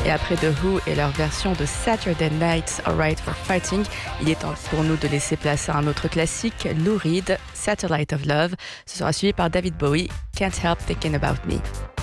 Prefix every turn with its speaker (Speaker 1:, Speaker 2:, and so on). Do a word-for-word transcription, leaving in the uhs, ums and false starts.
Speaker 1: Et après The Who et leur version de Saturday Night's Alright for Fighting, il est temps pour nous de laisser place à un autre classique, Lou Reed, Satellite of Love. Ce sera suivi par David Bowie, Can't Help Thinking About Me.